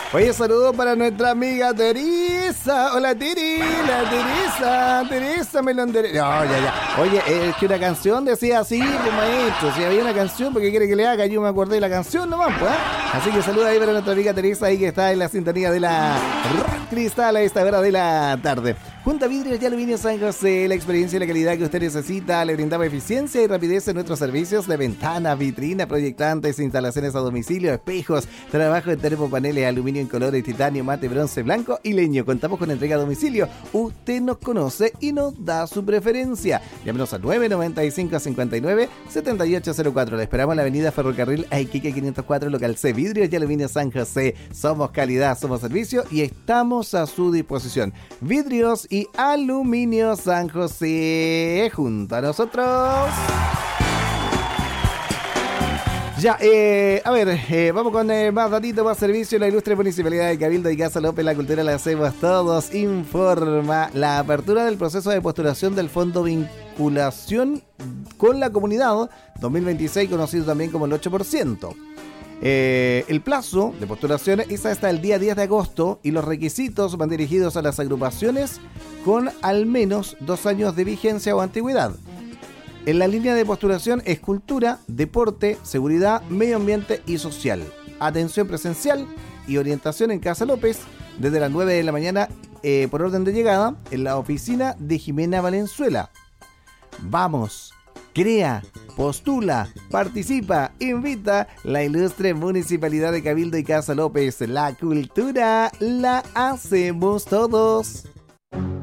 Oye, saludos para nuestra amiga Teresa. Hola, Tiri, la Teresa Melondere. No, ya. Oye, es que una canción decía así, pues, maestro. Si había una canción, ¿por qué quiere que le haga? Yo me acordé de la canción nomás, pues. Así que saluda ahí para nuestra amiga Teresa, ahí que está en la sintonía de la Cristal a esta hora de la tarde. Junta Vidrios y Aluminio San José, la experiencia y la calidad que usted necesita. Le brindamos eficiencia y rapidez en nuestros servicios de ventana, vitrina, proyectantes, instalaciones a domicilio, espejos, trabajo en termopaneles, aluminio en colores, titanio, mate, bronce, blanco y leño. Contamos con entrega a domicilio. Usted nos conoce y nos da su preferencia. Llámenos al 995-59-7804. Le esperamos en la avenida Ferrocarril Iquique 504, local C. Vidrios y Aluminio San José. Somos calidad, somos servicio y estamos a su disposición. Vidrios y Aluminio San José, junto a nosotros. Ya, a ver, vamos con más datitos, más servicio. La ilustre Municipalidad de Cabildo y Casa López, la cultura la hacemos todos, informa la apertura del proceso de postulación del Fondo Vinculación con la Comunidad 2026, conocido también como el 8%. El plazo de postulación es hasta el día 10 de agosto y los requisitos van dirigidos a las agrupaciones con al menos 2 años de vigencia o antigüedad. En la línea de postulación es cultura, deporte, seguridad, medio ambiente y social. Atención presencial y orientación en Casa López desde las 9 de la mañana por orden de llegada en la oficina de Jimena Valenzuela. Vamos. Crea, postula, participa, invita la ilustre Municipalidad de Cabildo y Casa López. La cultura la hacemos todos.